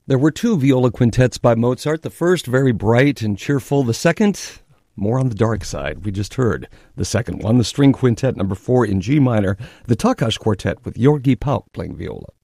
There were two viola quintets by Mozart. The first, very bright and cheerful. The second, more on the dark side. We just heard the second one, the string quintet number 4 in G minor, the Takács Quartet with György Pauk playing viola.